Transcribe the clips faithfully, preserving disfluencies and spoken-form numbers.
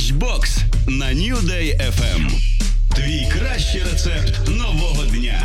Ланчбокс на New Day еф ем. Твій кращий рецепт нового дня.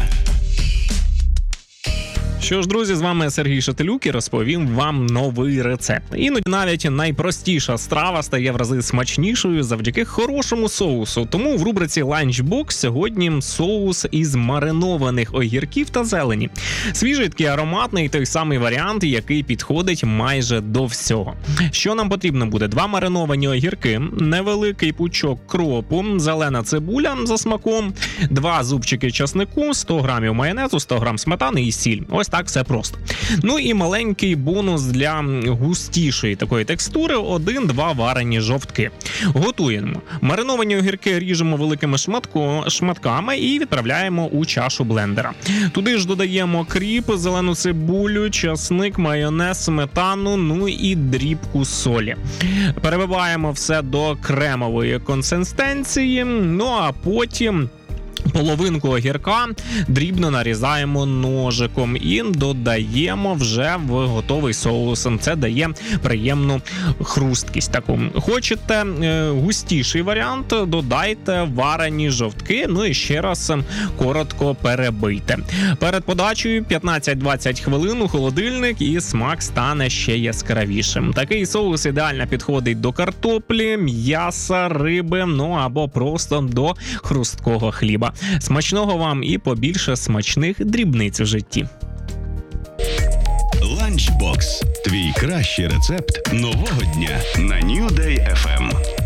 Що ж, друзі, з вами Сергій Шателюк і розповім вам новий рецепт. Іноді навіть найпростіша страва стає в рази смачнішою завдяки хорошому соусу. Тому в рубриці Lunchbox сьогодні соус із маринованих огірків та зелені. Свіжий, такий ароматний, той самий варіант, який підходить майже до всього. Що нам потрібно буде? Два мариновані огірки, невеликий пучок кропу, зелена цибуля за смаком, два зубчики часнику, сто грамів майонезу, сто грам сметани і сіль. Ось так все просто. Ну і маленький бонус для густішої такої текстури – один-два варені жовтки. Готуємо. Мариновані огірки ріжемо великими шматко, шматками і відправляємо у чашу блендера. Туди ж додаємо кріп, зелену цибулю, часник, майонез, сметану, ну і дрібку солі. Перебиваємо все до кремової консистенції, ну а потім половинку огірка дрібно нарізаємо ножиком і додаємо вже в готовий соус. Це дає приємну хрусткість таку. Хочете е, густіший варіант, додайте варені жовтки, ну і ще раз коротко перебийте. Перед подачею п'ятнадцять-двадцять хвилин у холодильник і смак стане ще яскравішим. Такий соус ідеально підходить до картоплі, м'яса, риби, ну або просто до хрусткого хліба. Смачного вам і побільше смачних дрібниць в житті. Ланчбокс. Твій кращий рецепт нового дня на New Day еф ем.